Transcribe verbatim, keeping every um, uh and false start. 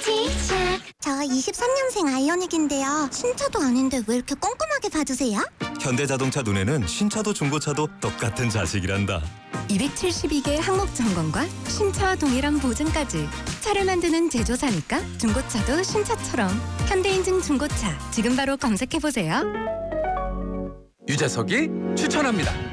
시작. 저 이십삼 년생 아이오닉인데요. 신차도 아닌데 왜 이렇게 꼼꼼하게 봐주세요? 현대자동차 눈에는 신차도 중고차도 똑같은 자식이란다. 이백칠십이 개 항목 점검과 신차와 동일한 보증까지. 차를 만드는 제조사니까 중고차도 신차처럼. 현대인증 중고차 지금 바로 검색해보세요. 유재석이 추천합니다.